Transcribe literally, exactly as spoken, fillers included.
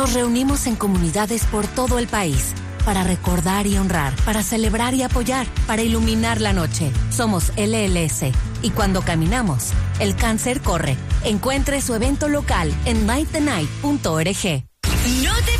Nos reunimos en comunidades por todo el país para recordar y honrar, para celebrar y apoyar, para iluminar la noche. Somos L L S y cuando caminamos, el cáncer corre. Encuentre su evento local en might the night punto org. No te